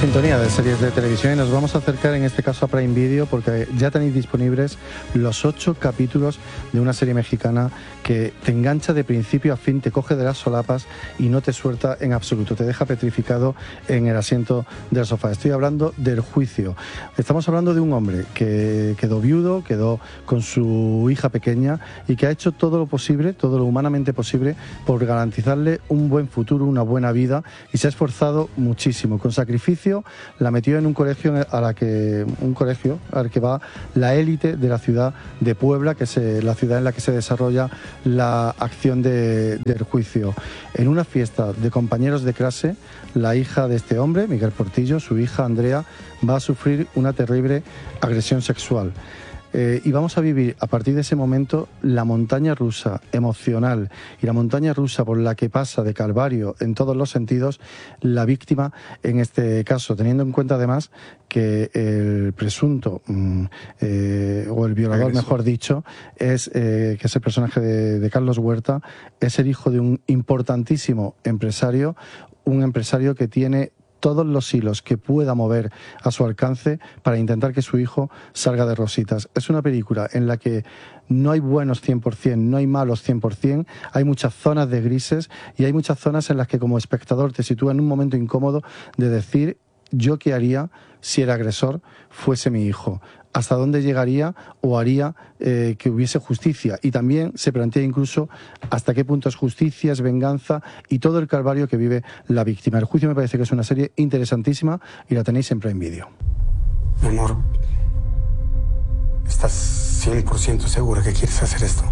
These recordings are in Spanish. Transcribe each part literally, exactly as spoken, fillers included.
sintonía de series de televisión y nos vamos a acercar en este caso a Prime Video porque ya tenéis disponibles los ocho capítulos de una serie mexicana que te engancha de principio a fin, te coge de las solapas y no te suelta en absoluto, te deja petrificado en el asiento del sofá. Estoy hablando del Juicio. Estamos hablando de un hombre que quedó viudo, quedó con su hija pequeña y que ha hecho todo lo posible, todo lo humanamente posible por garantizarle un buen futuro, una buena vida, y se ha esforzado muchísimo, con sacrificio. La metió en un colegio a la que un colegio al que va la élite de la ciudad de Puebla, que es la ciudad en la que se desarrolla la acción de, del Juicio. En una fiesta de compañeros de clase, la hija de este hombre, Miguel Portillo, su hija Andrea, va a sufrir una terrible agresión sexual. Eh, y vamos a vivir a partir de ese momento la montaña rusa emocional y la montaña rusa por la que pasa de calvario en todos los sentidos la víctima en este caso, teniendo en cuenta además que el presunto mm, eh, o el violador, Agresor. mejor dicho, es eh, que es el personaje de, de Carlos Huerta, es el hijo de un importantísimo empresario, un empresario que tiene todos los hilos que pueda mover a su alcance para intentar que su hijo salga de rositas. Es una película en la que no hay buenos cien por cien, no hay malos cien por cien, hay muchas zonas de grises y hay muchas zonas en las que como espectador te sitúa en un momento incómodo de decir, ¿yo qué haría si el agresor fuese mi hijo? ¿Hasta dónde llegaría o haría eh, que hubiese justicia? Y también se plantea incluso hasta qué punto es justicia, es venganza y todo el calvario que vive la víctima. El Juicio me parece que es una serie interesantísima y la tenéis en Prime Video. Mi amor, ¿estás cien por ciento segura que quieres hacer esto?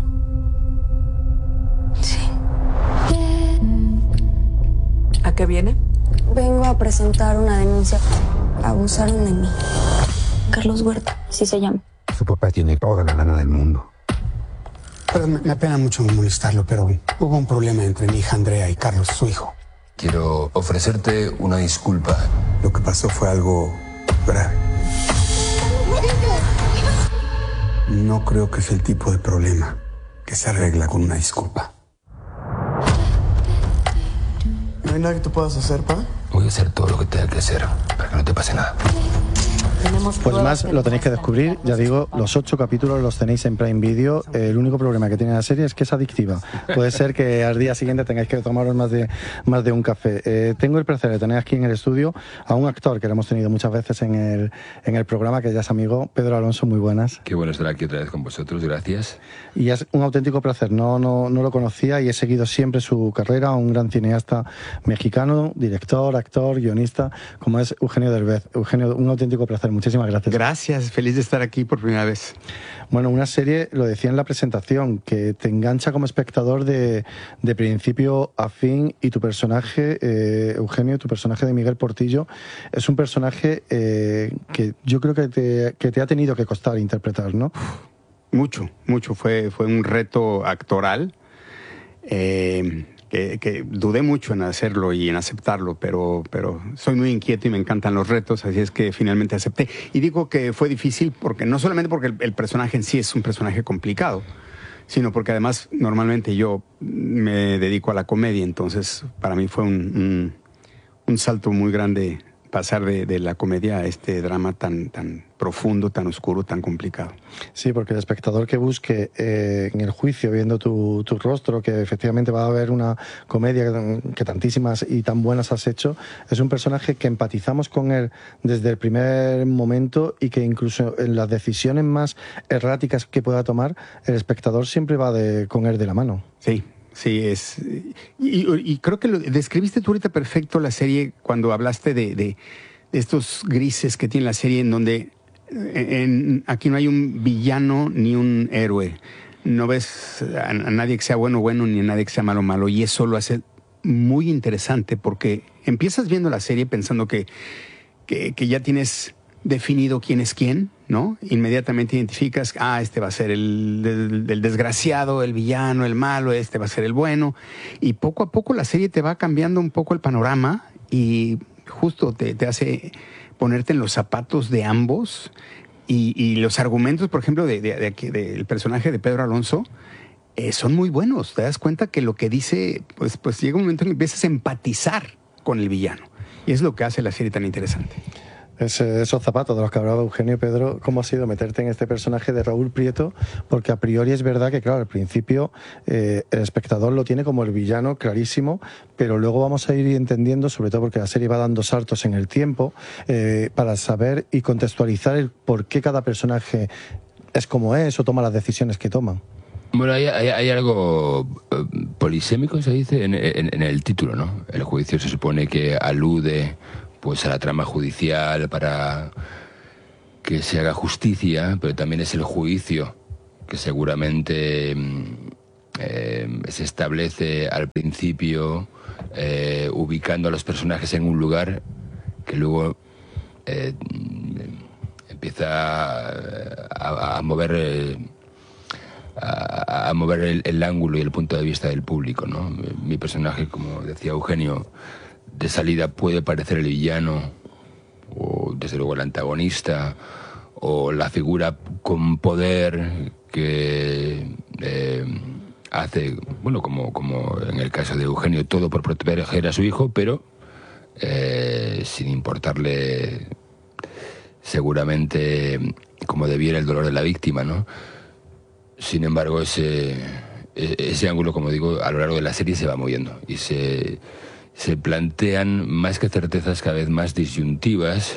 Sí. ¿A qué viene? Vengo a presentar una denuncia. Abusaron de mí. Carlos Huerta, así se llama. Su papá tiene toda la lana del mundo. Pero me, me apena mucho molestarlo, pero hubo un problema entre mi hija Andrea y Carlos, su hijo. Quiero ofrecerte una disculpa. Lo que pasó fue algo grave. No creo que es el tipo de problema que se arregla con una disculpa. ¿No hay nada que tú puedas hacer, pa? Voy a hacer todo lo que tenga que hacer para que no te pase nada. Pues más lo tenéis que descubrir, ya digo, los ocho capítulos los tenéis en Prime Video. El único problema que tiene la serie es que es adictiva. Puede ser que al día siguiente tengáis que tomaros más de, más de un café. Eh, tengo el placer de tener aquí en el estudio a un actor que lo hemos tenido muchas veces en el, en el programa, que ya es amigo, Pedro Alonso. Muy buenas. Qué bueno estar aquí otra vez con vosotros, gracias. Y es un auténtico placer, no, no, no lo conocía y he seguido siempre su carrera, un gran cineasta mexicano, director, actor, guionista, como es Eugenio Derbez. Eugenio, un auténtico placer. Muchísimas gracias. Gracias, feliz de estar aquí por primera vez. Bueno, una serie, lo decía en la presentación, que te engancha como espectador de, de principio a fin y tu personaje, eh, Eugenio, tu personaje de Miguel Portillo, es un personaje eh, que yo creo que te, que te ha tenido que costar interpretar, ¿no? Mucho, mucho. Fue, fue un reto actoral. Eh, Que, que dudé mucho en hacerlo y en aceptarlo, pero, pero soy muy inquieto y me encantan los retos, así es que finalmente acepté. Y digo que fue difícil porque no solamente porque el, el personaje en sí es un personaje complicado, sino porque además normalmente yo me dedico a la comedia, entonces para mí fue un, un, un salto muy grande pasar de, de la comedia a este drama tan, tan profundo, tan oscuro, tan complicado. Sí, porque el espectador que busque eh, en el Juicio, viendo tu, tu rostro, que efectivamente va a haber una comedia que, que tantísimas y tan buenas has hecho, es un personaje que empatizamos con él desde el primer momento y que incluso en las decisiones más erráticas que pueda tomar, el espectador siempre va de, con él de la mano. Sí. Sí, es. Y, y creo que lo describiste tú ahorita perfecto la serie cuando hablaste de, de, de estos grises que tiene la serie, en donde en, aquí no hay un villano ni un héroe. No ves a, a nadie que sea bueno bueno ni a nadie que sea malo malo. Y eso lo hace muy interesante porque empiezas viendo la serie pensando que, que, que ya tienes definido quién es quién, ¿no? Inmediatamente identificas, ah, este va a ser el, el, el desgraciado, el villano, el malo, este va a ser el bueno. Y poco a poco la serie te va cambiando un poco el panorama y justo te, te hace ponerte en los zapatos de ambos. Y, y los argumentos, por ejemplo, de, de, de, de, del personaje de Pedro Alonso, eh, son muy buenos. Te das cuenta que lo que dice, pues, pues llega un momento en que empiezas a empatizar con el villano. Y es lo que hace la serie tan interesante. Es, esos zapatos de los que hablaba Eugenio, Pedro, ¿cómo ha sido meterte en este personaje de Raúl Prieto? Porque a priori es verdad que, claro, al principio eh, el espectador lo tiene como el villano clarísimo, pero luego vamos a ir entendiendo, sobre todo porque la serie va dando saltos en el tiempo, eh, para saber y contextualizar el por qué cada personaje es como es o toma las decisiones que toman. Bueno, hay, hay, hay algo eh, polisémico, se dice, en, en, en el título, ¿no? El juicio se supone que alude pues a la trama judicial para que se haga justicia, pero también es el juicio que seguramente eh, se establece al principio, eh, ubicando a los personajes en un lugar que luego eh, empieza a, a mover eh, a, a mover el, el ángulo y el punto de vista del público, ¿no? Mi personaje, como decía Eugenio, de salida puede parecer el villano, o desde luego el antagonista, o la figura con poder que eh, hace, bueno, como, como en el caso de Eugenio, todo por proteger a su hijo, pero eh, sin importarle seguramente como debiera el dolor de la víctima, ¿no? Sin embargo, ese, ese ángulo, como digo, a lo largo de la serie se va moviendo y se... se plantean más que certezas cada vez más disyuntivas,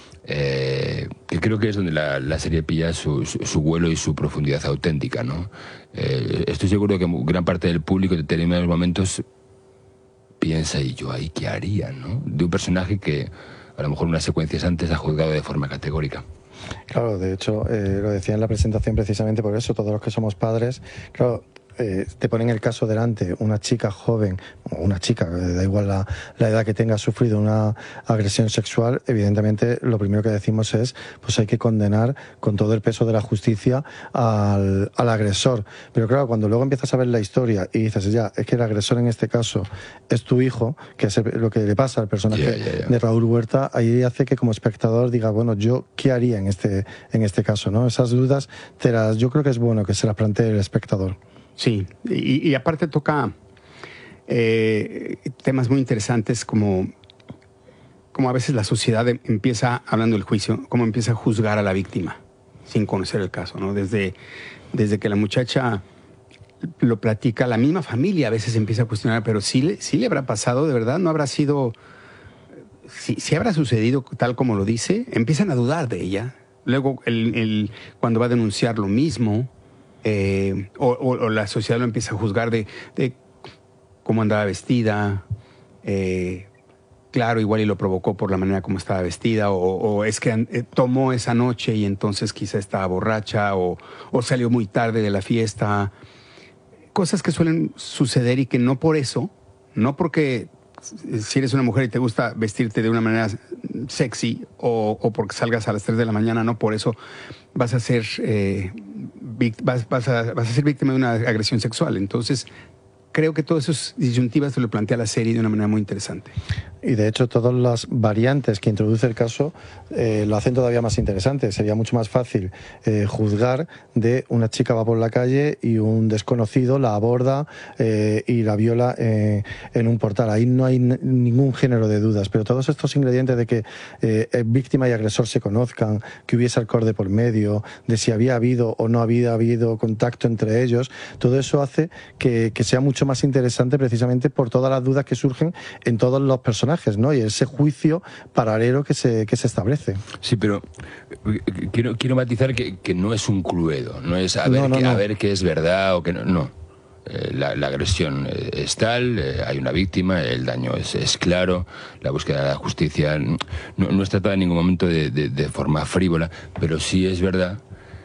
eh, que creo que es donde la, la serie pilla su, su, su vuelo y su profundidad auténtica, ¿no? Eh, estoy seguro que gran parte del público en determinados momentos piensa, ¿y yo ahí qué haría, no? De un personaje que a lo mejor unas secuencias antes ha juzgado de forma categórica. Claro, de hecho, eh, lo decía en la presentación precisamente por eso, todos los que somos padres, claro, Eh, te ponen el caso delante, una chica joven, o una chica, da igual la, la edad que tenga, ha sufrido una agresión sexual, evidentemente lo primero que decimos es, pues hay que condenar con todo el peso de la justicia al, al agresor. Pero claro, cuando luego empiezas a ver la historia y dices, ya, es que el agresor en este caso es tu hijo, que es el, lo que le pasa al personaje yeah, yeah, yeah. de Raúl Huerta, ahí hace que como espectador diga, bueno, yo, ¿qué haría en este, en este caso, ¿no? Esas dudas, te las, yo creo que es bueno que se las plantee el espectador. Sí, y, y aparte toca eh, temas muy interesantes como, como a veces la sociedad empieza, hablando del juicio, como empieza a juzgar a la víctima sin conocer el caso, ¿no? Desde, desde que la muchacha lo platica, la misma familia a veces empieza a cuestionar, pero sí, sí le habrá pasado, de verdad, no habrá sido, si, si habrá sucedido tal como lo dice, empiezan a dudar de ella. Luego, el, el, cuando va a denunciar lo mismo, Eh, o, o, o la sociedad lo empieza a juzgar de, de cómo andaba vestida, eh, claro, igual y lo provocó por la manera como estaba vestida, o, o es que eh, tomó esa noche y entonces quizá estaba borracha, o, o salió muy tarde de la fiesta. Cosas que suelen suceder y que no por eso, no porque si eres una mujer y te gusta vestirte de una manera sexy o, o porque salgas a las tres de la mañana, no por eso vas a ser eh, Vas, vas, a, vas a ser víctima de una agresión sexual. Entonces, creo que todas esas disyuntivas se lo plantea la serie de una manera muy interesante. Y de hecho, todas las variantes que introduce el caso eh, lo hacen todavía más interesante. Sería mucho más fácil eh, juzgar de una chica va por la calle y un desconocido la aborda eh, y la viola eh, en un portal. Ahí no hay ningún género de dudas. Pero todos estos ingredientes de que eh, víctima y agresor se conozcan, que hubiese alcohol de por medio, de si había habido o no había habido contacto entre ellos, todo eso hace que, que sea mucho más interesante precisamente por todas las dudas que surgen en todos los personajes, ¿no? Y ese juicio paralelo que se, que se establece. Sí, pero quiero, quiero matizar que, que no es un cluedo, no es a ver, no, no, que, no. a ver qué es verdad o qué no. No. Eh, la, la agresión es tal, eh, hay una víctima, el daño es, es claro, la búsqueda de la justicia no, no es tratada en ningún momento de, de, de forma frívola, pero sí es verdad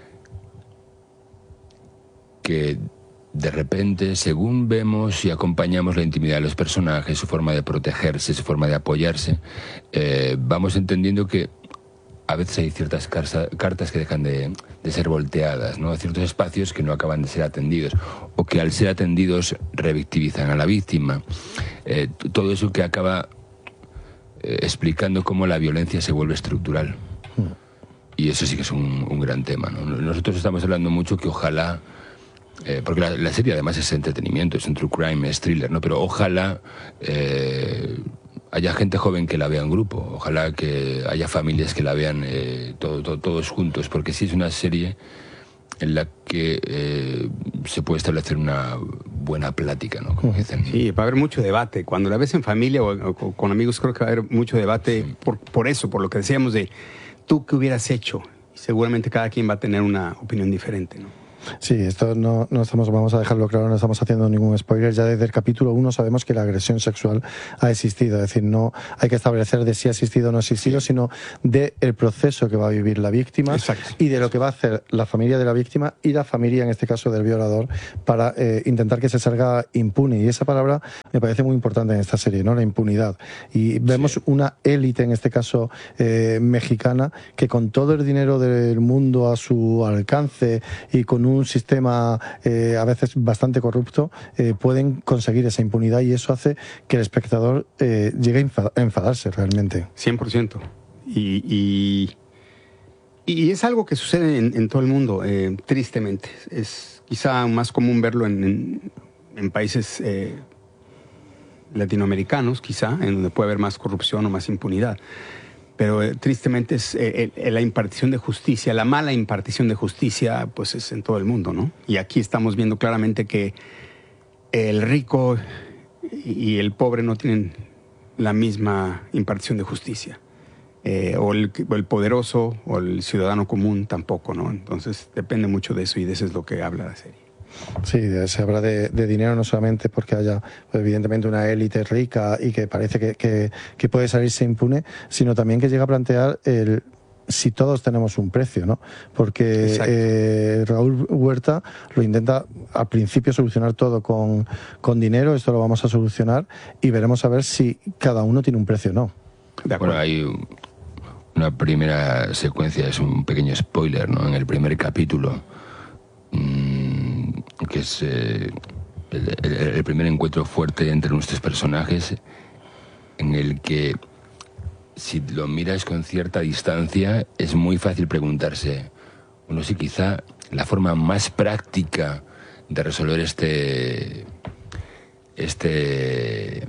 que de repente, según vemos y acompañamos la intimidad de los personajes, su forma de protegerse, su forma de apoyarse, eh, vamos entendiendo que a veces hay ciertas cartas que dejan de, de ser volteadas, ¿no? Ciertos espacios que no acaban de ser atendidos, o que al ser atendidos revictimizan a la víctima. Eh, todo eso que acaba eh, explicando cómo la violencia se vuelve estructural. Y eso sí que es un, un gran tema, ¿no? Nosotros estamos hablando mucho que ojalá... Eh, porque la, la serie además es entretenimiento, es un true crime, es thriller, ¿no? Pero ojalá eh, haya gente joven que la vea en grupo, ojalá que haya familias que la vean eh, todo, todo, todos juntos, porque sí es una serie en la que eh, se puede establecer una buena plática, ¿no? Como dicen. Sí, va a haber mucho debate. Cuando la ves en familia o, o con amigos, creo que va a haber mucho debate sí. por, por eso, por lo que decíamos de tú qué hubieras hecho. Y seguramente cada quien va a tener una opinión diferente, ¿no? Sí, esto no, no estamos, vamos a dejarlo claro, no estamos haciendo ningún spoiler. Ya desde el capítulo uno sabemos que la agresión sexual ha existido. Es decir, no hay que establecer de si ha existido o no ha existido, sí. sino de el proceso que va a vivir la víctima. Exacto. Y de lo que va a hacer la familia de la víctima y la familia, en este caso, del violador, para eh, intentar que se salga impune. Y esa palabra me parece muy importante en esta serie, ¿no? La impunidad. Y vemos sí. una élite, en este caso eh, mexicana, que con todo el dinero del mundo a su alcance y con un un sistema eh, a veces bastante corrupto, eh, pueden conseguir esa impunidad, y eso hace que el espectador eh, llegue a enfadarse realmente. cien por ciento. Y, y, y es algo que sucede en, en todo el mundo, eh, tristemente. Es quizá más común verlo en, en, en países eh, latinoamericanos, quizá, en donde puede haber más corrupción o más impunidad. Pero eh, tristemente es eh, eh, la impartición de justicia, la mala impartición de justicia, pues es en todo el mundo, ¿no? Y aquí estamos viendo claramente que el rico y el pobre no tienen la misma impartición de justicia. Eh, o, el, o el poderoso o el ciudadano común tampoco, ¿no? Entonces depende mucho de eso, y de eso es lo que habla la serie. Sí, se habla de, de dinero no solamente porque haya, pues, evidentemente, una élite rica y que parece que, que, que puede salirse impune, sino también que llega a plantear el si todos tenemos un precio, ¿no? Porque eh, Raúl Huerta lo intenta al principio solucionar todo con, con dinero. Esto lo vamos a solucionar y veremos a ver si cada uno tiene un precio o no. De acuerdo. Bueno, hay una primera secuencia, es un pequeño spoiler, ¿no? En el primer capítulo, mmm, que es eh, el, el, el primer encuentro fuerte entre nuestros personajes, en el que, si lo miras con cierta distancia, es muy fácil preguntarse, bueno, sí, quizá la forma más práctica de resolver este este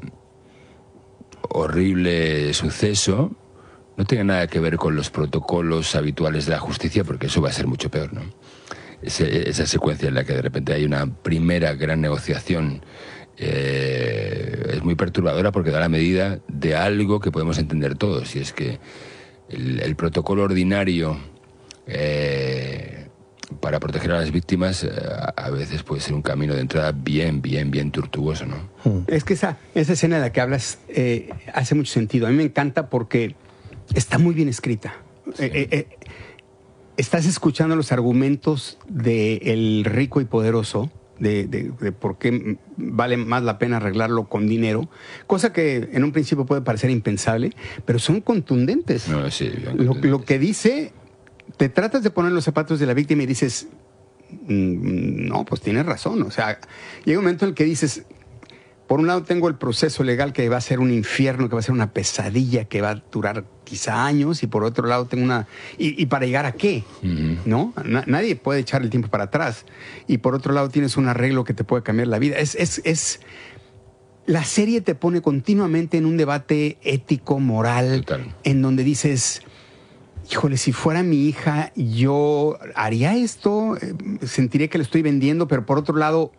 horrible suceso no tenga nada que ver con los protocolos habituales de la justicia, porque eso va a ser mucho peor, ¿no? Ese, esa secuencia en la que de repente hay una primera gran negociación eh, es muy perturbadora, porque da la medida de algo que podemos entender todos, y es que el, el protocolo ordinario eh, para proteger a las víctimas eh, a veces puede ser un camino de entrada bien, bien, bien tortuoso, ¿no? Es que esa, esa escena de la que hablas eh, hace mucho sentido. A mí me encanta porque está muy bien escrita. Sí. Eh, eh, estás escuchando los argumentos del rico y poderoso, de, de, de por qué vale más la pena arreglarlo con dinero, cosa que en un principio puede parecer impensable, pero son contundentes. No, sí, lo, lo que dice, te tratas de poner los zapatos de la víctima y dices, no, pues tienes razón. O sea, llega un momento en el que dices, por un lado tengo el proceso legal que va a ser un infierno, que va a ser una pesadilla, que va a durar quizá años, y por otro lado tengo una... ¿Y, y para llegar a qué? Uh-huh. ¿No? Na- nadie puede echar el tiempo para atrás. Y por otro lado tienes un arreglo que te puede cambiar la vida. Es, es, es... La serie te pone continuamente en un debate ético, moral, Total. En donde dices, híjole, si fuera mi hija, yo haría esto, sentiría que le estoy vendiendo, pero por otro lado,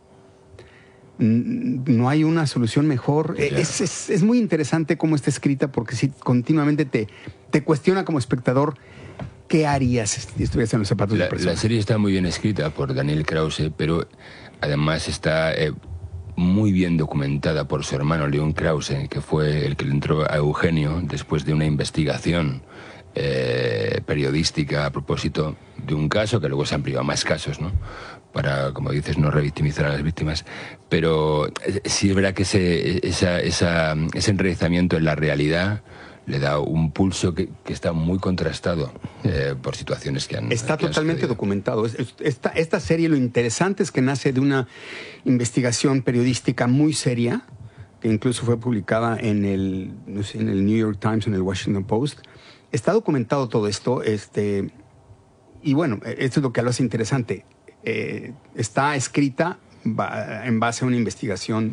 no hay una solución mejor. Yeah. Es, es, es muy interesante cómo está escrita, porque sí, continuamente te, te cuestiona como espectador qué harías si estuvieras en los zapatos la, de persona. La serie está muy bien escrita por Daniel Krause, pero además está eh, muy bien documentada por su hermano León Krause, que fue el que le entró a Eugenio después de una investigación eh, periodística a propósito de un caso, que luego se amplió a más casos, ¿no? Para, como dices, no revictimizar a las víctimas. Pero sí es verdad que ese, esa, esa, ese enraizamiento en la realidad le da un pulso que, que está muy contrastado eh, por situaciones que han Está que han totalmente sucedido. documentado. Esta, esta serie, lo interesante es que nace de una investigación periodística muy seria, que incluso fue publicada en el, no sé, en el New York Times, en el Washington Post. Está documentado todo esto, este, y bueno, esto es lo que lo hace interesante. Eh, está escrita en base a una investigación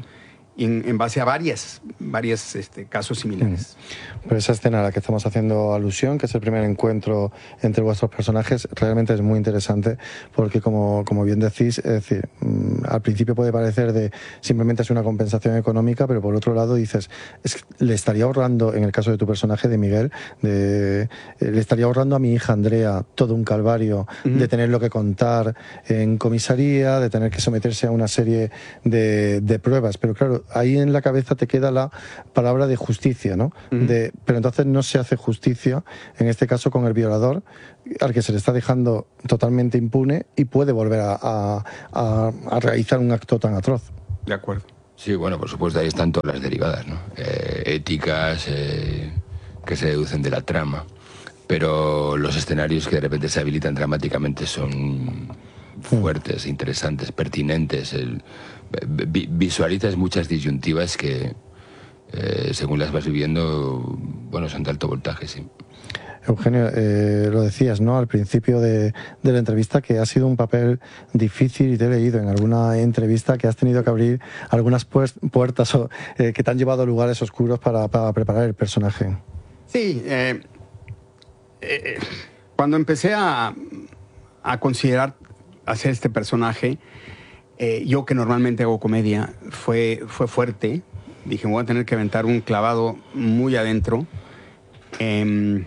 en, en base a varias, varias este, casos similares. Pero esa escena a la que estamos haciendo alusión, que es el primer encuentro entre vuestros personajes, realmente es muy interesante porque, como, como bien decís, es decir, mmm, al principio puede parecer de simplemente es una compensación económica, pero por otro lado dices, es que le estaría ahorrando, en el caso de tu personaje, de Miguel, de, eh, le estaría ahorrando a mi hija Andrea todo un calvario uh-huh. de tenerlo que contar en comisaría, de tener que someterse a una serie de, de pruebas, pero claro, ahí en la cabeza te queda la palabra de justicia, ¿no? Uh-huh. De, pero entonces no se hace justicia, en este caso con el violador, al que se le está dejando totalmente impune y puede volver a, a, a, a realizar un acto tan atroz. De acuerdo. Sí, bueno, por supuesto, ahí están todas las derivadas, ¿no? Eh, éticas eh, que se deducen de la trama, pero los escenarios que de repente se habilitan dramáticamente son fuertes, interesantes, pertinentes. El, vi, visualizas muchas disyuntivas que, eh, según las vas viviendo, bueno, son de alto voltaje, sí. Eugenio, eh, lo decías, ¿no?, al principio de, de la entrevista, que ha sido un papel difícil, y te he leído en alguna entrevista que has tenido que abrir algunas pu- puertas o, eh, que te han llevado a lugares oscuros para, para preparar el personaje. Sí, eh, eh, cuando empecé a, a considerar hacer este personaje, eh, yo que normalmente hago comedia, fue, fue fuerte. Dije, voy a tener que aventar un clavado muy adentro. Eh,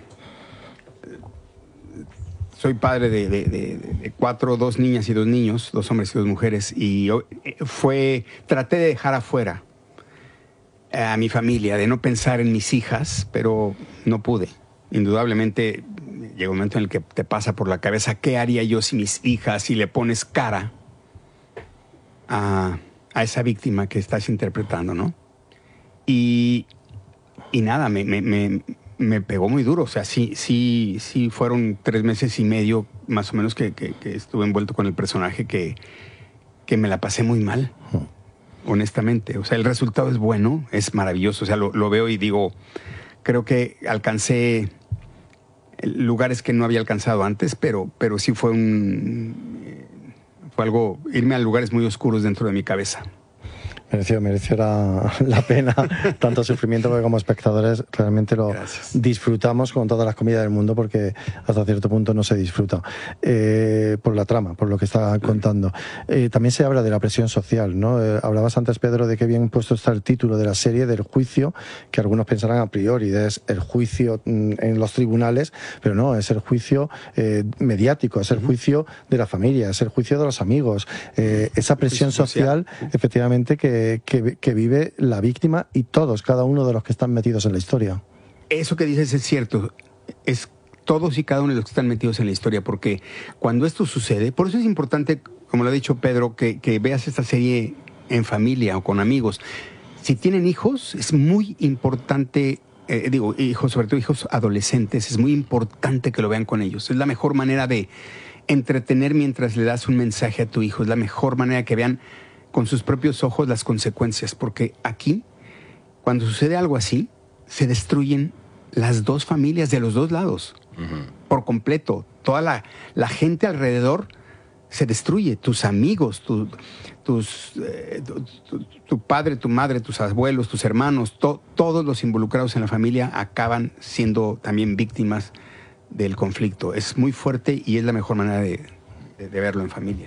Soy padre de, de, de, de cuatro, dos niñas y dos niños, dos hombres y dos mujeres, y yo, fue, traté de dejar afuera a mi familia, de no pensar en mis hijas, pero no pude. Indudablemente llega un momento en el que te pasa por la cabeza, ¿qué haría yo si mis hijas, si le pones cara a, a esa víctima que estás interpretando, ¿no? Y, y nada, me... me, me me pegó muy duro, o sea, sí, sí, sí fueron tres meses y medio más o menos que, que, que estuve envuelto con el personaje que, que me la pasé muy mal, honestamente. O sea, el resultado es bueno, es maravilloso, o sea, lo, lo veo y digo, creo que alcancé lugares que no había alcanzado antes, pero, pero sí fue un, fue algo, irme a lugares muy oscuros dentro de mi cabeza. Mereció, mereció la, la pena, tanto sufrimiento, porque como espectadores realmente lo Gracias. disfrutamos con todas las comidas del mundo, porque hasta cierto punto no se disfruta eh, por la trama, por lo que está contando. Eh, también se habla de la presión social, ¿no? Eh, hablabas antes, Pedro, de que bien puesto está el título de la serie, del juicio, que algunos pensarán a priori, es el juicio en los tribunales, pero no, es el juicio eh, mediático, es el uh-huh. juicio de la familia, es el juicio de los amigos, eh, esa presión social, social, efectivamente, que Que, que vive la víctima y todos, cada uno de los que están metidos en la historia. Eso que dices es cierto, es todos y cada uno de los que están metidos en la historia, porque cuando esto sucede, por eso es importante, como lo ha dicho Pedro, que, que veas esta serie en familia o con amigos. Si tienen hijos, es muy importante, eh, digo, hijos, sobre todo hijos adolescentes, es muy importante que lo vean con ellos. Es la mejor manera de entretener mientras le das un mensaje a tu hijo, es la mejor manera que vean con sus propios ojos las consecuencias, porque aquí, cuando sucede algo así, se destruyen las dos familias de los dos lados, uh-huh. por completo. Toda la, la gente alrededor se destruye, tus amigos, tu, tus, eh, tu, tu, tu padre, tu madre, tus abuelos, tus hermanos, to, todos los involucrados en la familia acaban siendo también víctimas del conflicto. Es muy fuerte y es la mejor manera de, de, de verlo en familia.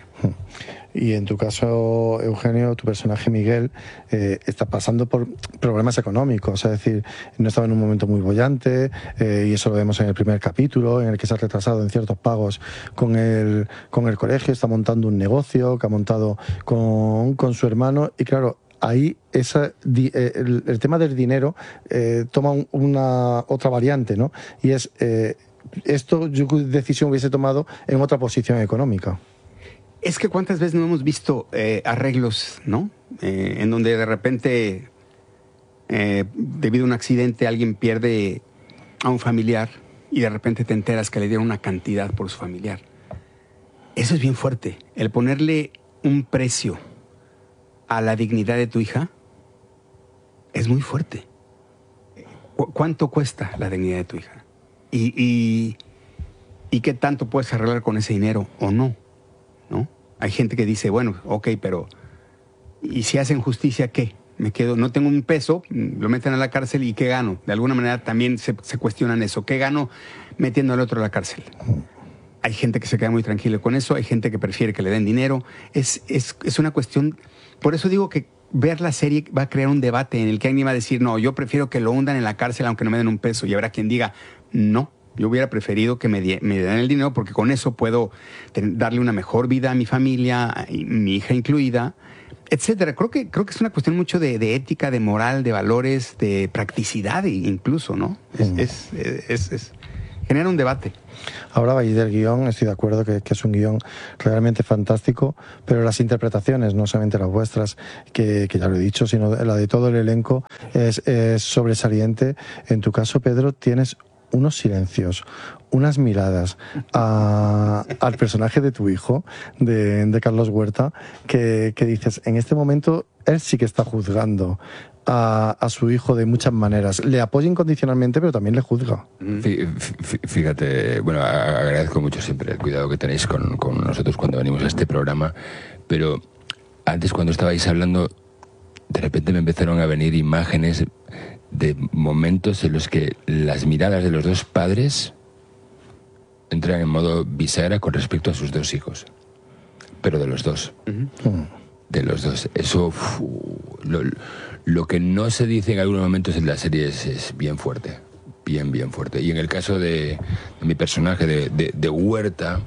Y en tu caso, Eugenio, tu personaje Miguel eh, está pasando por problemas económicos, es decir, no estaba en un momento muy bollante, eh, y eso lo vemos en el primer capítulo, en el que se ha retrasado en ciertos pagos con el, con el colegio, está montando un negocio que ha montado con, con su hermano, y claro, ahí esa, el, el tema del dinero eh, toma un, una otra variante, ¿no? Y es, eh, esto yo decisión hubiese tomado en otra posición económica. Es que cuántas veces no hemos visto eh, arreglos, ¿no? Eh, en donde de repente, eh, debido a un accidente, alguien pierde a un familiar y de repente te enteras que le dieron una cantidad por su familiar. Eso es bien fuerte. El ponerle un precio a la dignidad de tu hija es muy fuerte. ¿Cu- ¿Cuánto cuesta la dignidad de tu hija? Y, y, y qué tanto puedes arreglar con ese dinero o no, ¿no? Hay gente que dice, bueno, ok, pero ¿y si hacen justicia qué? Me quedo, no tengo un peso, lo meten a la cárcel y ¿qué gano? De alguna manera también se, se cuestionan eso. ¿Qué gano metiendo al otro a la cárcel? Hay gente que se queda muy tranquila con eso, hay gente que prefiere que le den dinero. Es, es, es una cuestión... Por eso digo que ver la serie va a crear un debate en el que alguien va a decir, no, yo prefiero que lo hundan en la cárcel aunque no me den un peso. Y habrá quien diga, no, yo hubiera preferido que me, die, me den el dinero porque con eso puedo ten, darle una mejor vida a mi familia, y mi hija incluida, etcétera. Creo que, creo que es una cuestión mucho de, de ética, de moral, de valores, de practicidad incluso, ¿no? Es, mm. es, es, es, es, genera un debate. Ahora ahí del guión, estoy de acuerdo que, que es un guión realmente fantástico, pero las interpretaciones, no solamente las vuestras, que, que ya lo he dicho, sino la de todo el elenco, es, es sobresaliente. En tu caso, Pedro, tienes unos silencios, unas miradas a, al personaje de tu hijo, de, de Carlos Huerta, que, que dices, en este momento él sí que está juzgando a, a su hijo de muchas maneras. Le apoya incondicionalmente, pero también le juzga. Fíjate, bueno, agradezco mucho siempre el cuidado que tenéis con, con nosotros cuando venimos a este programa, pero antes cuando estabais hablando, de repente me empezaron a venir imágenes de momentos en los que las miradas de los dos padres entran en modo bisagra con respecto a sus dos hijos, pero de los dos. Uh-huh. De los dos. Eso, uf, lo, lo que no se dice en algunos momentos en la serie es, es bien fuerte, bien, bien fuerte. Y en el caso de, de mi personaje, de, de, de Huerta,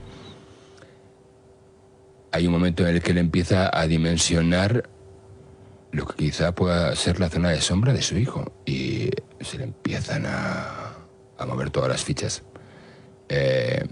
hay un momento en el que él empieza a dimensionar lo que quizá pueda ser la zona de sombra de su hijo, y se le empiezan a, a mover todas las fichas. Eh,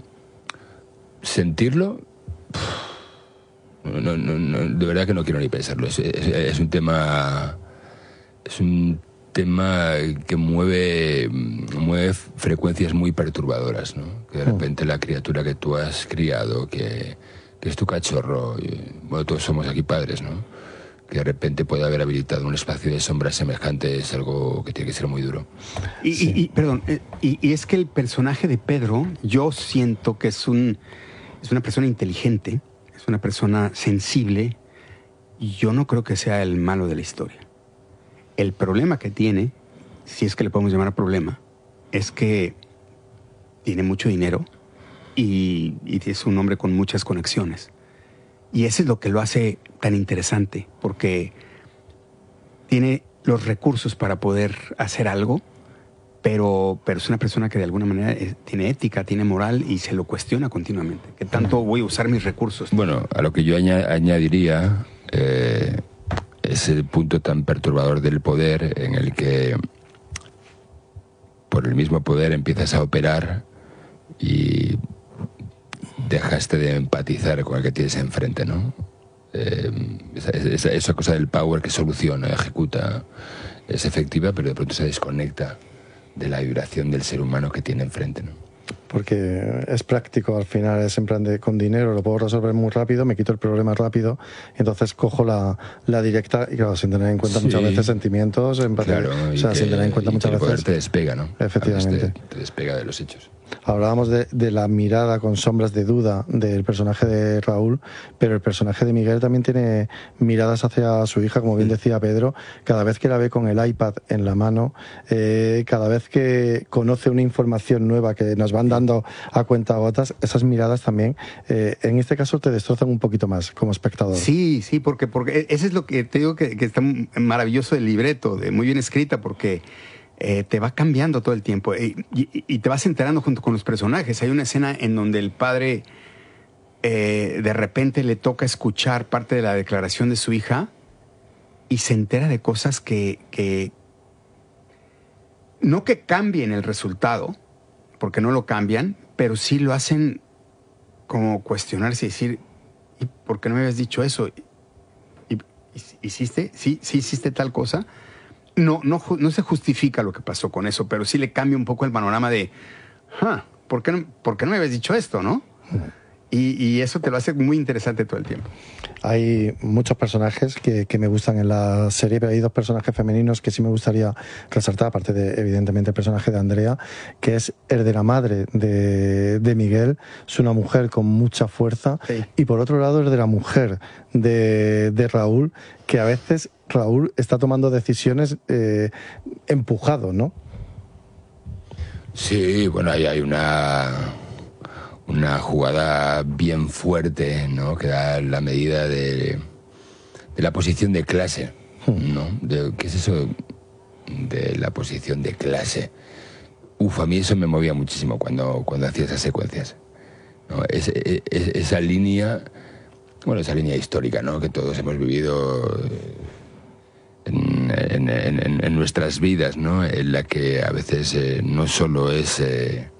sentirlo, no, no, no, de verdad que no quiero ni pensarlo. Es, es, es un tema, es un tema que mueve, mueve frecuencias muy perturbadoras, ¿no? Que de repente la criatura que tú has criado, que, que es tu cachorro, y, bueno, todos somos aquí padres, ¿no? Que de repente puede haber habilitado un espacio de sombra semejante, es algo que tiene que ser muy duro. Y, sí. y, y perdón, y, y es que el personaje de Pedro, yo siento que es un es una persona inteligente, es una persona sensible, y yo no creo que sea el malo de la historia. El problema que tiene, si es que le podemos llamar problema, es que tiene mucho dinero y, y es un hombre con muchas conexiones. Y eso es lo que lo hace tan interesante, porque tiene los recursos para poder hacer algo, pero, pero es una persona que de alguna manera es, tiene ética, tiene moral y se lo cuestiona continuamente. ¿Qué tanto voy a usar mis recursos? Bueno, a lo que yo añadiría eh, es el punto tan perturbador del poder en el que por el mismo poder empiezas a operar y dejaste de empatizar con el que tienes enfrente, ¿no? Eh, esa, esa, esa cosa del power que soluciona, ejecuta, es efectiva, pero de pronto se desconecta de la vibración del ser humano que tiene enfrente, ¿no? Porque es práctico, al final es en plan de con dinero lo puedo resolver muy rápido, me quito el problema rápido, entonces cojo la, la directa y claro, sin tener en cuenta sí. muchas veces sentimientos, empatía, claro, o sea, que, sin tener en cuenta muchas el poder veces te despega, ¿no? Efectivamente. Te, te despega de los hechos. Hablábamos de, de la mirada con sombras de duda del personaje de Raúl, pero el personaje de Miguel también tiene miradas hacia su hija, como bien decía Pedro, cada vez que la ve con el iPad en la mano, eh, cada vez que conoce una información nueva que nos van dando a cuentagotas, esas miradas también, eh, en este caso te destrozan un poquito más como espectador. Sí, sí, porque, porque eso es lo que te digo que, que está maravilloso del libreto, de muy bien escrita, porque Eh, te va cambiando todo el tiempo y, y, y te vas enterando junto con los personajes. Hay una escena en donde el padre eh, de repente le toca escuchar parte de la declaración de su hija y se entera de cosas que, que no que cambien el resultado, porque no lo cambian, pero sí lo hacen como cuestionarse y decir, ¿y por qué no me habías dicho eso? ¿Y, y, ¿Hiciste? ¿Sí, sí hiciste tal cosa? No, no, no se justifica lo que pasó con eso, pero sí le cambia un poco el panorama de, huh, ¿por qué no, ¿por qué no me habías dicho esto, no? Y, y eso te lo hace muy interesante todo el tiempo. Hay muchos personajes que, que me gustan en la serie, pero hay dos personajes femeninos que sí me gustaría resaltar, aparte de, evidentemente, el personaje de Andrea, que es el de la madre de, de Miguel. Es una mujer con mucha fuerza. Sí. Y por otro lado, el de la mujer de, de Raúl, que a veces Raúl está tomando decisiones eh, empujado, ¿no? Sí, bueno, ahí hay una... una jugada bien fuerte, ¿no? Que da la medida de, de la posición de clase, ¿no? De, ¿qué es eso de la posición de clase? Uf, a mí eso me movía muchísimo cuando, cuando hacía esas secuencias, ¿no? Es, es, esa línea, bueno, esa línea histórica, ¿no? Que todos hemos vivido en, en, en, en nuestras vidas, ¿no? En la que a veces eh, no solo es... Eh,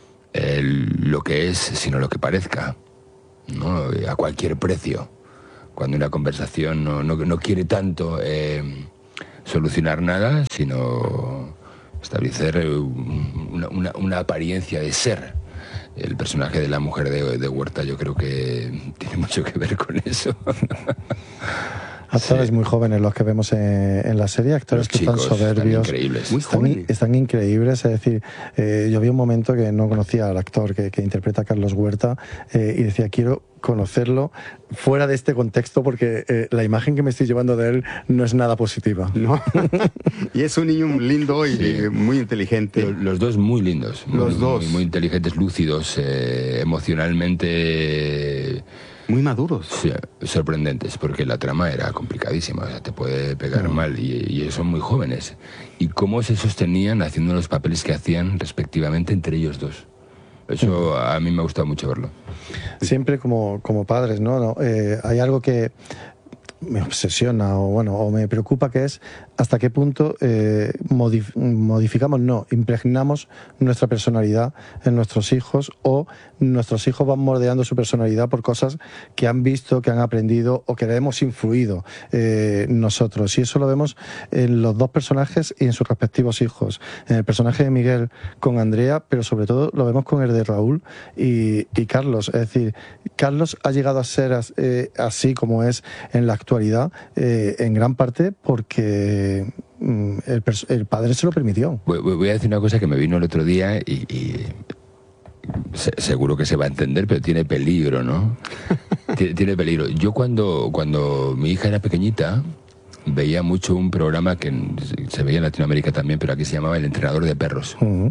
El, lo que es, sino lo que parezca, ¿no? A cualquier precio. Cuando una conversación no, no, no quiere tanto eh, solucionar nada, sino establecer una, una, una apariencia de ser. El personaje de la mujer de, de Huerta yo creo que tiene mucho que ver con eso. Actores sí. muy jóvenes los que vemos en, en la serie, actores los que chicos están soberbios, están increíbles. Muy están, están increíbles, es decir, eh, yo vi un momento que no conocía al actor que, que interpreta a Carlos Huerta eh, y decía, quiero conocerlo fuera de este contexto porque eh, la imagen que me estoy llevando de él no es nada positiva. No. Y es un niño lindo y sí. muy inteligente. Los, los dos muy lindos, los muy, dos muy, muy inteligentes, lúcidos, eh, emocionalmente... muy maduros. Sí, sorprendentes, porque la trama era complicadísima, o sea, te puede pegar no. mal, y, y ellos son muy jóvenes. Y cómo se sostenían haciendo los papeles que hacían respectivamente entre ellos dos. Eso uh-huh. a mí me ha gustado mucho verlo. Siempre como, como padres, ¿no? no eh, hay algo que me obsesiona o bueno o me preocupa, que es hasta qué punto eh, modif- modificamos, no, impregnamos nuestra personalidad en nuestros hijos, o nuestros hijos van moldeando su personalidad por cosas que han visto, que han aprendido o que le hemos influido eh, nosotros. Y eso lo vemos en los dos personajes y en sus respectivos hijos. En el personaje de Miguel con Andrea, pero sobre todo lo vemos con el de Raúl y, y Carlos. Es decir, Carlos ha llegado a ser eh, así como es en la actualidad, eh, en gran parte porque El, el padre se lo permitió. Voy a decir una cosa que me vino el otro día y, y se, seguro que se va a entender, pero tiene peligro, ¿no? tiene, tiene peligro. Yo cuando, cuando mi hija era pequeñita veía mucho un programa que se veía en Latinoamérica también, pero aquí se llamaba El Entrenador de Perros. Uh-huh.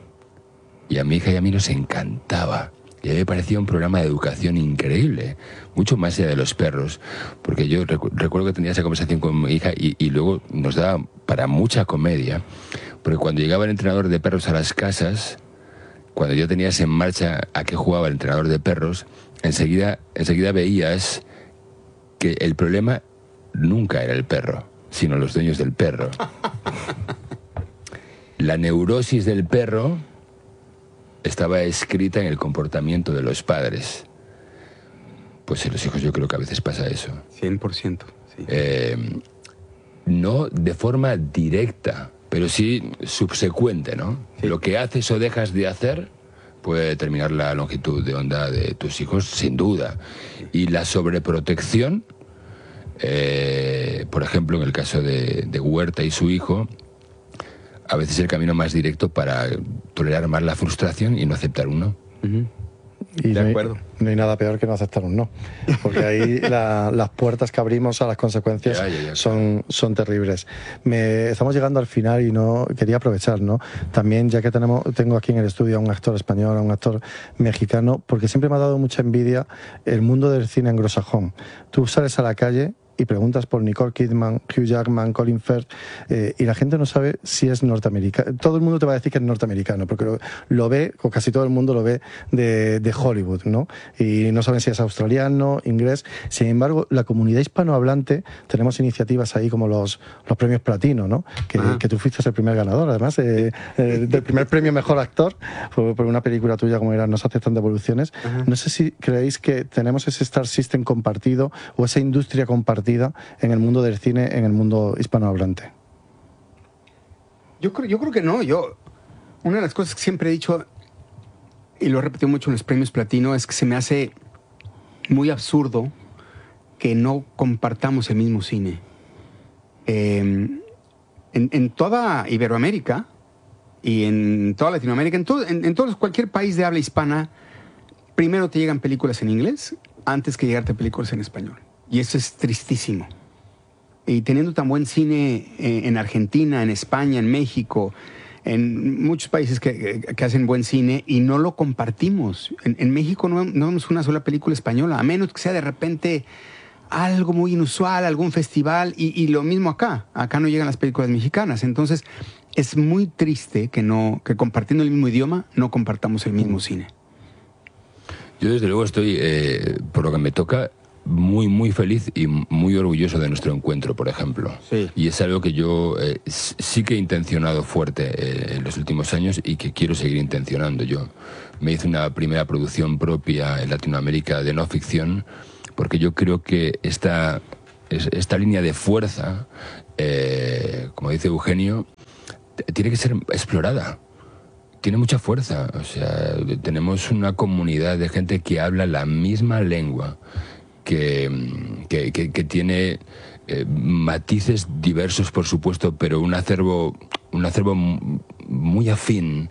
Y a mi hija y a mí nos encantaba. Y a mí me parecía un programa de educación increíble, mucho más allá de los perros, porque yo recu- recuerdo que tenía esa conversación con mi hija y, y luego nos daba para mucha comedia, porque cuando llegaba el entrenador de perros a las casas, cuando yo tenías en marcha a qué jugaba el entrenador de perros, enseguida, enseguida veías que el problema nunca era el perro, sino los dueños del perro. La neurosis del perro estaba escrita en el comportamiento de los padres. Pues en los hijos yo creo que a veces pasa eso. cien por ciento. Sí. Eh, no de forma directa, pero sí subsecuente, ¿no? Sí. Lo que haces o dejas de hacer puede determinar la longitud de onda de tus hijos, sin duda. Y la sobreprotección, eh, por ejemplo, en el caso de, de Huerta y su hijo, a veces el camino más directo para tolerar más la frustración y no aceptar un no. Uh-huh. Y de no acuerdo. Hay, no hay nada peor que no aceptar un no, porque ahí la, las puertas que abrimos a las consecuencias ya, ya, ya, son, son terribles. Me, estamos llegando al final y no quería aprovechar, ¿no? También, ya que tenemos, tengo aquí en el estudio a un actor español, a un actor mexicano, porque siempre me ha dado mucha envidia el mundo del cine anglosajón. Tú sales a la calle y preguntas por Nicole Kidman, Hugh Jackman, Colin Firth, eh, y la gente no sabe si es norteamericano. Todo el mundo te va a decir que es norteamericano, porque lo, lo ve, o casi todo el mundo lo ve de, de Hollywood, ¿no? Y no saben si es australiano, inglés. Sin embargo, la comunidad hispanohablante, tenemos iniciativas ahí como los, los premios platino, ¿no? Que, que tú fuiste el primer ganador, además, eh, eh, del primer premio mejor actor, por, por una película tuya como era No se aceptan devoluciones. Ajá. No sé si creéis que tenemos ese Star System compartido o esa industria compartida en el mundo del cine, en el mundo hispanohablante. Yo creo, yo creo que no. Yo, una de las cosas que siempre he dicho, y lo he repetido mucho en los premios platino, es que se me hace muy absurdo que no compartamos el mismo cine. Eh, en, en toda Iberoamérica y en toda Latinoamérica, en, todo, en, en todo, cualquier país de habla hispana, primero te llegan películas en inglés antes que llegarte películas en español. Y eso es tristísimo. Y teniendo tan buen cine en Argentina, en España, en México, en muchos países que, que hacen buen cine y no lo compartimos. En, en México no, no vemos una sola película española, a menos que sea de repente algo muy inusual, algún festival, y, y lo mismo acá. Acá no llegan las películas mexicanas. Entonces, es muy triste que, no, que compartiendo el mismo idioma no compartamos el mismo cine. Yo desde luego estoy, eh, por lo que me toca, muy, muy feliz y muy orgulloso de nuestro encuentro, por ejemplo. Sí. Y es algo que yo eh, sí que he intencionado fuerte eh, en los últimos años y que quiero seguir intencionando. Yo me hice una primera producción propia en Latinoamérica de no ficción, porque yo creo que esta, esta línea de fuerza, eh, como dice Eugenio, tiene que ser explorada. Tiene mucha fuerza. O sea, tenemos una comunidad de gente que habla la misma lengua, que, que, que, que tiene eh, matices diversos, por supuesto, pero un acervo, un acervo muy afín,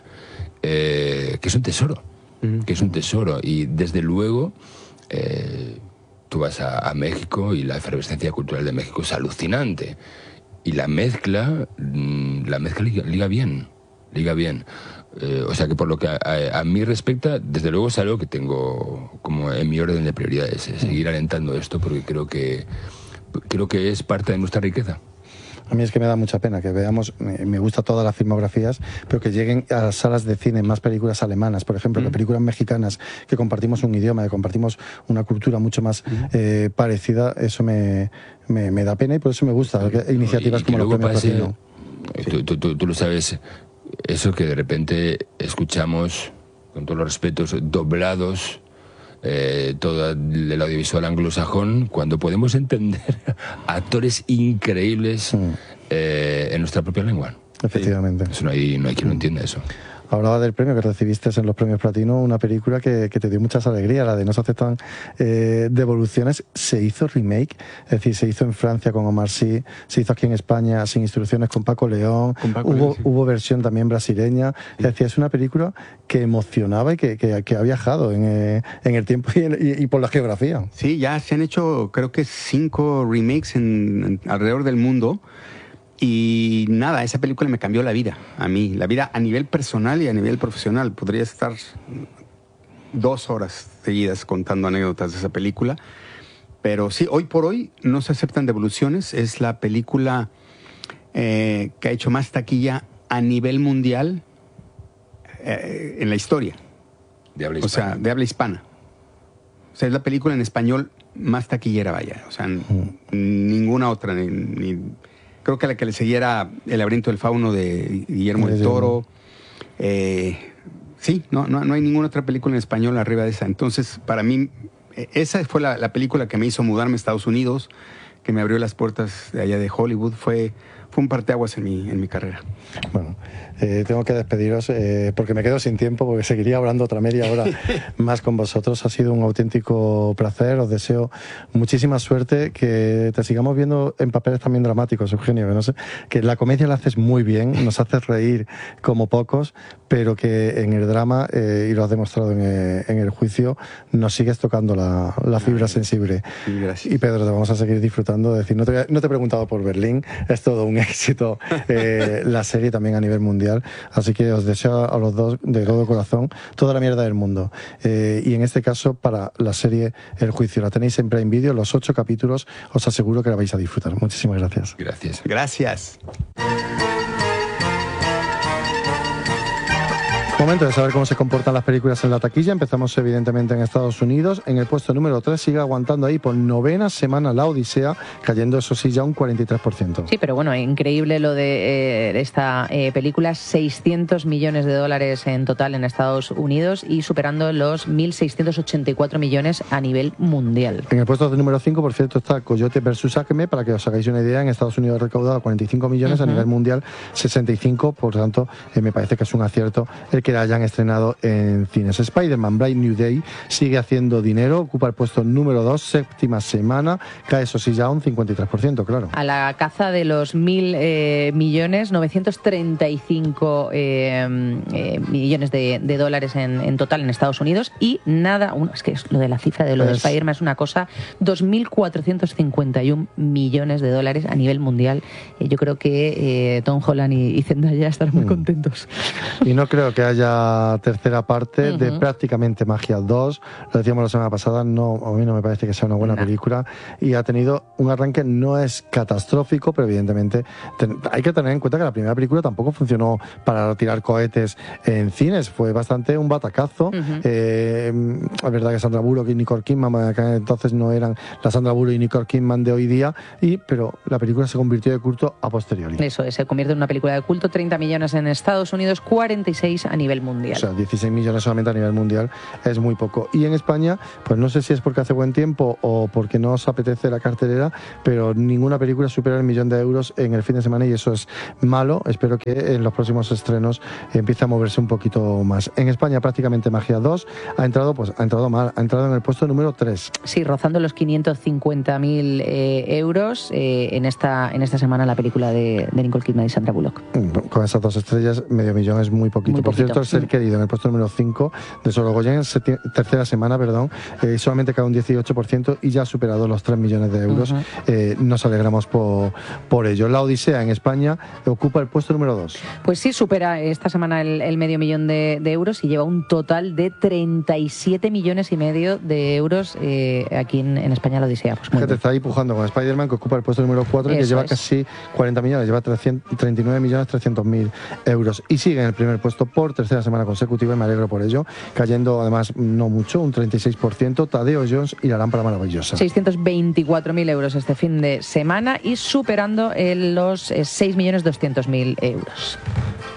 eh, que es un tesoro, mm. que es un tesoro. Y desde luego, eh, tú vas a, a México y la efervescencia cultural de México es alucinante. Y la mezcla, la mezcla liga, liga bien, liga bien. Eh, o sea que por lo que a, a, a mí respecta, desde luego es algo que tengo como en mi orden de prioridades, es seguir alentando esto porque creo que, creo que es parte de nuestra riqueza. A mí es que me da mucha pena que veamos, me, me gusta todas las filmografías, pero que lleguen a las salas de cine más películas alemanas, por ejemplo, mm. que películas mexicanas, que compartimos un idioma, que compartimos una cultura mucho más mm. eh, parecida, eso me, me, me da pena y por eso me gusta que, iniciativas y, como los premios Platino. Tú, tú, tú, tú lo sabes, eso que de repente escuchamos, con todos los respetos, doblados, eh, todo el audiovisual anglosajón, cuando podemos entender actores increíbles mm. eh, en nuestra propia lengua. Efectivamente. Eso no hay, no hay quien lo entienda eso. Hablaba del premio que recibiste en los premios Platino, una película que, que te dio muchas alegrías, la de No se aceptan eh, devoluciones. Se hizo remake, es decir, se hizo en Francia con Omar Sy, se hizo aquí en España sin instrucciones con Paco León, con Paco hubo, León, sí. hubo versión también brasileña. Sí. Es decir, es una película que emocionaba y que, que, que ha viajado en, eh, en el tiempo y, en, y, y por la geografía. Sí, ya se han hecho creo que cinco remakes en, en, alrededor del mundo. Y nada, esa película me cambió la vida, a mí, la vida a nivel personal y a nivel profesional. Podría estar dos horas seguidas contando anécdotas de esa película. Pero sí, hoy por hoy No se aceptan devoluciones. Es la película eh, que ha hecho más taquilla a nivel mundial eh, en la historia. De habla hispana. O sea, de habla hispana. O sea, es la película en español más taquillera, vaya. O sea, mm. ninguna otra, ni... ni creo que la que le seguía era El laberinto del fauno de Guillermo del Toro. Eh, sí, no, no, no hay ninguna otra película en español arriba de esa. Entonces, para mí, esa fue la, la película que me hizo mudarme a Estados Unidos, que me abrió las puertas de allá de Hollywood. Fue, fue un parteaguas en mi, en mi carrera. Bueno, eh, tengo que despediros eh, porque me quedo sin tiempo, porque seguiría hablando otra media hora más con vosotros. Ha sido un auténtico placer. Os deseo muchísima suerte, que te sigamos viendo en papeles también dramáticos, Eugenio, que no sé, que la comedia la haces muy bien, nos haces reír como pocos, pero que en el drama, eh, y lo has demostrado en, eh, en el juicio, nos sigues tocando la, la fibra Ay, sensible. Gracias. Y Pedro, te vamos a seguir disfrutando. Es decir, no te, no te he preguntado por Berlín, es todo un éxito eh, la serie también a nivel mundial, así que os deseo a los dos de todo corazón toda la mierda del mundo, eh, y en este caso para la serie El Juicio, la tenéis en Prime Video, los ocho capítulos, os aseguro que la vais a disfrutar. Muchísimas gracias. Gracias. Gracias. Momento de saber cómo se comportan las películas en la taquilla. Empezamos evidentemente en Estados Unidos. En el puesto número tres sigue aguantando ahí por novena semana La Odisea, cayendo eso sí ya un cuarenta y tres por ciento. Sí, pero bueno, increíble lo de, eh, de esta eh, película, seiscientos millones de dólares en total en Estados Unidos y superando los mil seiscientos ochenta y cuatro millones a nivel mundial. En el puesto número cinco, por cierto, está Coyote versus Acme, para que os hagáis una idea. En Estados Unidos ha recaudado cuarenta y cinco millones, uh-huh. a nivel mundial sesenta y cinco, por tanto, eh, me parece que es un acierto el que que la hayan estrenado en cines. Spider-Man Bright New Day sigue haciendo dinero, ocupa el puesto número dos, séptima semana, cae eso sí ya un cincuenta y tres por ciento, claro. A la caza de los mil eh, millones, novecientos treinta y cinco eh, eh, millones de, de dólares en, en total en Estados Unidos, y nada, un, es que es lo de la cifra de lo de Spider-Man es una cosa, dos mil cuatrocientos cincuenta y uno millones de dólares a nivel mundial. Eh, yo creo que eh, Tom Holland y, y Zendaya estarán muy mm. contentos. Y no creo que haya tercera parte uh-huh. de prácticamente Magia dos, lo decíamos la semana pasada, no, a mí no me parece que sea una buena no. película, y ha tenido un arranque, no es catastrófico, pero evidentemente ten, hay que tener en cuenta que la primera película tampoco funcionó para tirar cohetes en cines, fue bastante un batacazo. Uh-huh. eh, es verdad que Sandra Bullock y Nicole Kidman que entonces no eran la Sandra Bullock y Nicole Kidman de hoy día, y, pero la película se convirtió de culto a posteriori. Eso es, se convierte en una película de culto, treinta millones en Estados Unidos, cuarenta y seis a nivel mundial. O sea, dieciséis millones solamente a nivel mundial es muy poco. Y en España, pues no sé si es porque hace buen tiempo o porque no os apetece la cartelera, pero ninguna película supera el millón de euros en el fin de semana, y eso es malo. Espero que en los próximos estrenos empiece a moverse un poquito más. En España prácticamente Magia dos ha entrado, pues ha entrado mal, ha entrado en el puesto número tres. Sí, rozando los quinientos cincuenta mil eh, euros eh, en esta en esta semana la película de, de Nicole Kidman y Sandra Bullock. Con esas dos estrellas, medio millón es muy poquito. Muy Por poquito. cierto, el Ser Querido en el puesto número cinco de Sorogoyen, en tercera semana, perdón, eh, solamente cae un dieciocho por ciento y ya ha superado los tres millones de euros. Uh-huh. eh, nos alegramos por, por ello. La Odisea en España ocupa el puesto número dos. Pues sí, supera esta semana el, el medio millón de, de euros y lleva un total de treinta y siete millones y medio de euros eh, aquí en, en España la Odisea. Pues Fíjate, está ahí pujando con Spider-Man, que ocupa el puesto número cuatro y que lleva es. casi cuarenta millones, lleva treinta y nueve millones trescientos mil euros y sigue en el primer puesto por tercera semana consecutiva, y me alegro por ello, cayendo además no mucho, un treinta y seis por ciento, Tadeo Jones y la lámpara maravillosa. seiscientos veinticuatro mil euros este fin de semana y superando eh, los eh, seis millones doscientos mil euros.